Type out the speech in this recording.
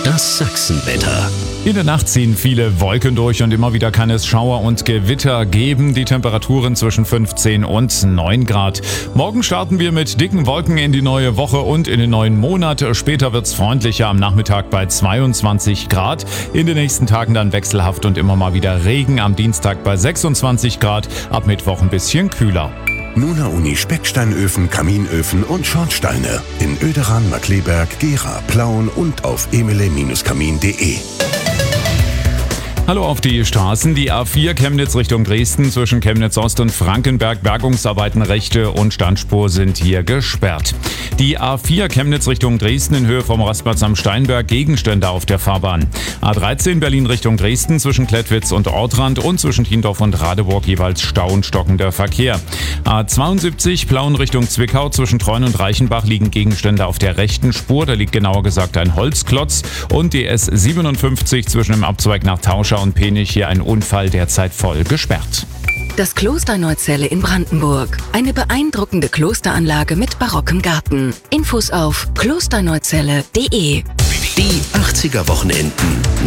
Das Sachsenwetter. In der Nacht ziehen viele Wolken durch und immer wieder kann es Schauer und Gewitter geben. Die Temperaturen zwischen 15 und 9 Grad. Morgen starten wir mit dicken Wolken in die neue Woche und in den neuen Monat. Später wird's freundlicher am Nachmittag bei 22 Grad. In den nächsten Tagen dann wechselhaft und immer mal wieder Regen. Am Dienstag bei 26 Grad. Ab Mittwoch ein bisschen kühler. Nuna Uni Specksteinöfen, Kaminöfen und Schornsteine in Oederan, Markkleeberg, Gera, Plauen und auf emele-kamin.de. Hallo auf die Straßen. Die A4 Chemnitz Richtung Dresden zwischen Chemnitz Ost und Frankenberg. Bergungsarbeiten, rechte und Standspur sind hier gesperrt. Die A4 Chemnitz Richtung Dresden in Höhe vom Rastplatz am Steinberg. Gegenstände auf der Fahrbahn. A13 Berlin Richtung Dresden zwischen Klettwitz und Ortrand und zwischen Tiendorf und Radeburg jeweils Stau und stockender Verkehr. A72 Plauen Richtung Zwickau zwischen Treuen und Reichenbach liegen Gegenstände auf der rechten Spur. Da liegt genauer gesagt ein Holzklotz. Und die S57 zwischen dem Abzweig nach Tauscher und Penich hier ein Unfall, derzeit voll gesperrt. Das Kloster Neuzelle in Brandenburg. Eine beeindruckende Klosteranlage mit barockem Garten. Infos auf klosterneuzelle.de. Die 80er Wochenenden.